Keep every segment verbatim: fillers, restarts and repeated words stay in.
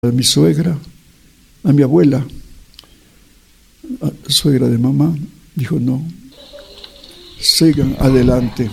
a mi suegra, a mi abuela, a suegra de mamá, dijo no, sigan adelante.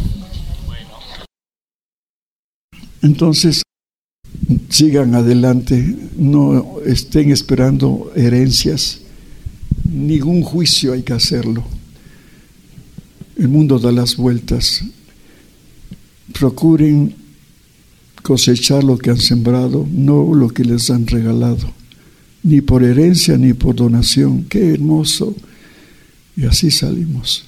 Entonces, sigan adelante, no estén esperando herencias, ningún juicio hay que hacerlo. El mundo da las vueltas. Procuren cosechar lo que han sembrado, no lo que les han regalado, ni por herencia ni por donación. ¡Qué hermoso! Y así salimos.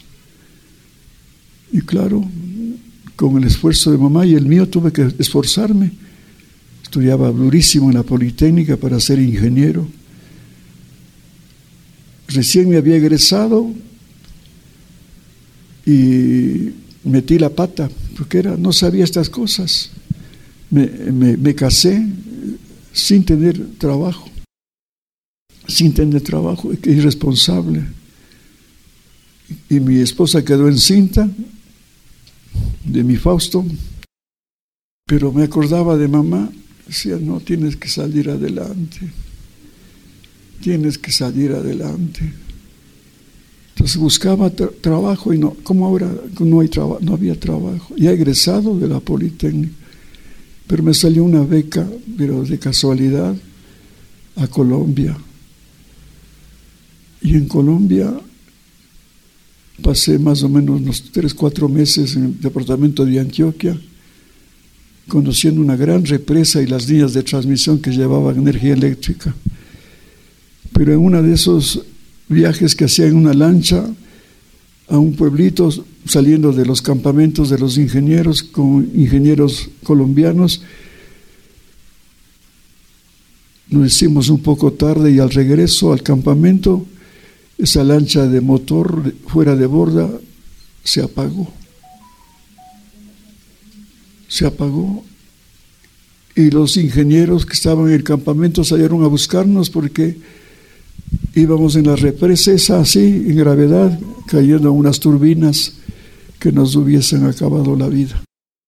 Y claro, con el esfuerzo de mamá y el mío tuve que esforzarme. Estudiaba durísimo en la Politécnica para ser ingeniero. Recién me había egresado y metí la pata, porque era, no sabía estas cosas. Me, me, me casé sin tener trabajo, sin tener trabajo, qué irresponsable. Y mi esposa quedó encinta de mi Fausto, pero me acordaba de mamá, decía, no, tienes que salir adelante, tienes que salir adelante. Entonces buscaba tra- trabajo y no, como ahora no hay trabajo, no había trabajo. Ya egresado de la Politécnica, pero me salió una beca, pero de casualidad, a Colombia. Y en Colombia pasé más o menos unos tres, cuatro meses en el departamento de Antioquia, conociendo una gran represa y las líneas de transmisión que llevaban energía eléctrica. Pero en uno de esos viajes que hacía en una lancha a un pueblito, saliendo de los campamentos de los ingenieros, con ingenieros colombianos, nos hicimos un poco tarde y al regreso al campamento, esa lancha de motor fuera de borda se apagó. Se apagó. Y los ingenieros que estaban en el campamento salieron a buscarnos porque íbamos en la represa esa así, en gravedad, cayendo a unas turbinas que nos hubiesen acabado la vida.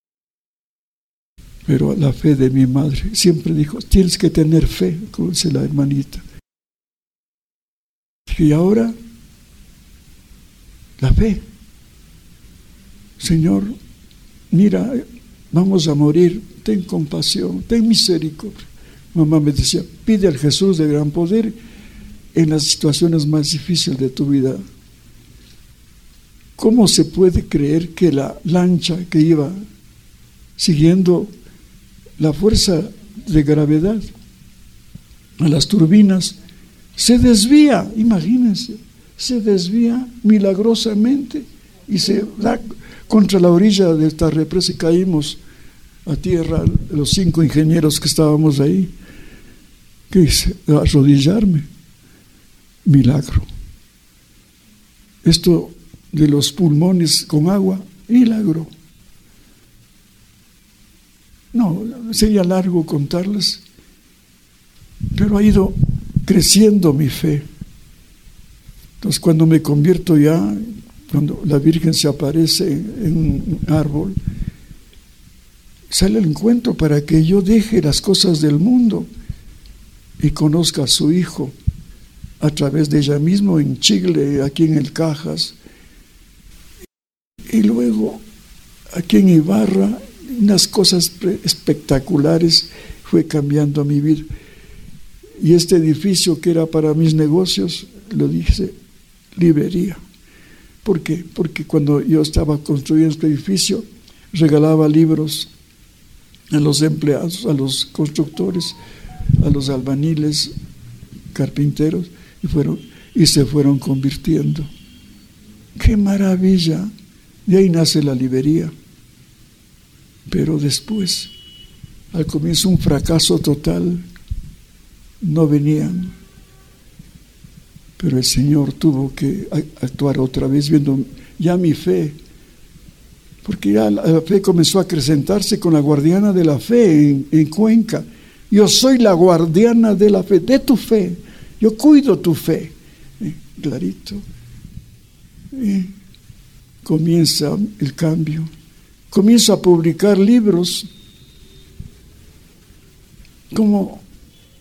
Pero la fe de mi madre siempre dijo, tienes que tener fe, como dice la hermanita. Y ahora, la fe. Señor, mira, vamos a morir, ten compasión, ten misericordia. Mamá me decía, pide al Jesús de gran poder en las situaciones más difíciles de tu vida. ¿Cómo se puede creer que la lancha que iba siguiendo la fuerza de gravedad a las turbinas se desvía? Imagínense, se desvía milagrosamente y se da contra la orilla de esta represa y caímos a tierra, los cinco ingenieros que estábamos ahí. ¿Qué hice? Arrodillarme. Milagro. Esto de los pulmones con agua, milagro. No, sería largo contarles, pero ha ido creciendo mi fe. Entonces, cuando me convierto ya, cuando la Virgen se aparece en un árbol, sale al encuentro para que yo deje las cosas del mundo y conozca a su Hijo a través de ella mismo en Chile, aquí en el Cajas, y luego aquí en Ibarra, unas cosas espectaculares fue cambiando mi vida. Y este edificio que era para mis negocios, lo dije, librería. ¿Por qué? Porque cuando yo estaba construyendo este edificio, regalaba libros a los empleados, a los constructores, a los albañiles, carpinteros, y fueron y se fueron convirtiendo. ¡Qué maravilla! De ahí nace la librería. Pero después, al comienzo un fracaso total, no venían. Pero el Señor tuvo que actuar otra vez, viendo ya mi fe, porque ya la fe comenzó a acrecentarse con la guardiana de la fe en, en Cuenca. Yo soy la guardiana de la fe, de tu fe. Yo cuido tu fe. Eh, clarito. Eh, comienza el cambio. Comienzo a publicar libros como